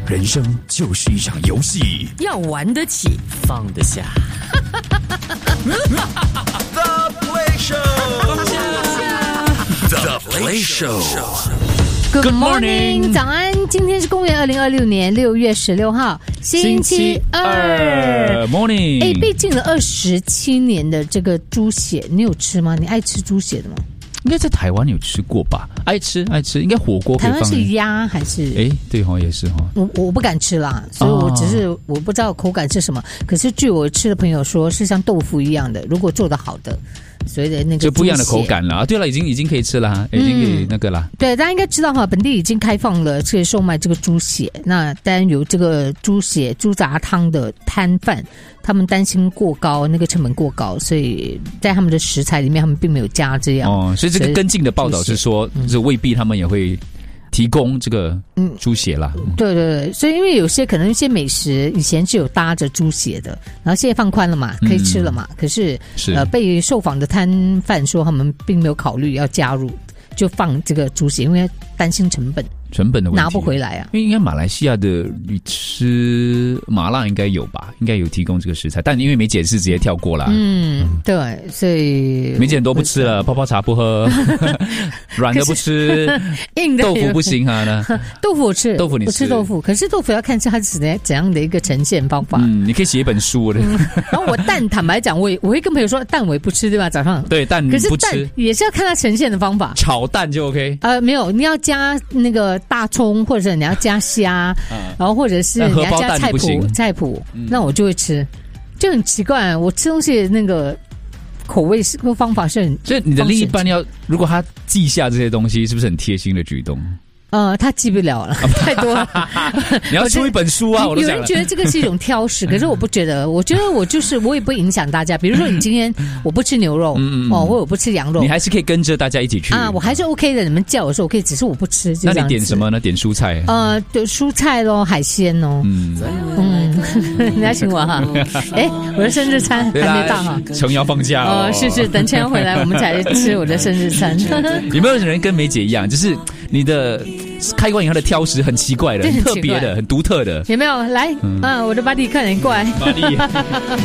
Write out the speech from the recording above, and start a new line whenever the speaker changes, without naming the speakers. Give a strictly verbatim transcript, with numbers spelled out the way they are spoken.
人生就是一场游戏，
要玩得起，
放得下。
The Play Show，The Play Show。Good
morning， 早安！今天是公元二零二六年六月十六号，星期二。
Morning。
哎，被禁了二十七年的这个猪血，你有吃吗？你爱吃猪血的吗？
应该在台湾有吃过吧？爱吃爱吃，应该火锅可以放。
台湾是鸭还是？
哎，对哈、哦，也是哈、哦。
我我不敢吃啦，所以我只是、哦、我不知道口感是什么。可是据我吃的朋友说，是像豆腐一样的，如果做得好的。所谓的那个
就不一样的口感了啊！对了，已经已经可以吃了，已经可以那个了、嗯。
对，大家应该知道哈，本地已经开放了这个售卖这个猪血。那当然有这个猪血猪杂汤的摊贩，他们担心过高，那个成本过高，所以在他们的食材里面，他们并没有加这样。
哦，所以这个跟进的报道是说，是未必他们也会。提供这个猪血啦、
嗯，对对对，所以因为有些可能一些美食以前是有搭着猪血的，然后现在放宽了嘛，可以吃了嘛，嗯、可是, 是呃被受访的摊贩说他们并没有考虑要加入，就放这个猪血，因为担心成本。
成本的问题
拿不回来啊！
因为应该马来西亚的你吃麻辣应该有吧，应该有提供这个食材，但因为没解释直接跳过啦。
嗯，对，所以
没解都不吃了，泡泡茶不喝，软的不吃，
硬的
豆腐不行啊呢。
豆腐我吃，
豆腐你吃，
我吃豆腐，可是豆腐要看是它是怎样的一个呈现方法。
嗯，你可以写一本书的。
嗯、然后我蛋，坦白讲，我也我会跟朋友说蛋我也不吃，对吧？早上
对蛋不吃，
可是蛋也是要看它呈现的方法。
炒蛋就 OK。
呃，没有，你要加那个。大葱，或者你要加虾、嗯，然后或者是你要加菜脯，菜脯、嗯，那我就会吃，就很奇怪。我吃东西的那个口味是个方法是很，
所以你的另一半要，如果他记下这些东西，是不是很贴心的举动？
呃，他记不了了，太多了。
你要出一本书啊！我都
有人觉得这个是一种挑食，可是我不觉得。我觉得我就是我也不会影响大家。比如说，你今天我不吃牛肉，嗯、哦，或者我不吃羊肉，
你还是可以跟着大家一起去
啊，我还是 OK 的。你们叫我说 OK， 只是我不吃。就这样子。
那你点什么呢？点蔬菜？
呃，对，蔬菜咯，海鲜哦。嗯嗯，你要请我哈？哎，我的生日餐还没到哈。
程瑶放假
哦，是是，等程瑶回来我们才吃我的生日餐。
有没有人跟梅姐一样，就是你的？开关以后的挑食很奇怪的，很特别的，很独特的，
有没有？来，嗯，啊、我的 buddy 快点过来。
buddy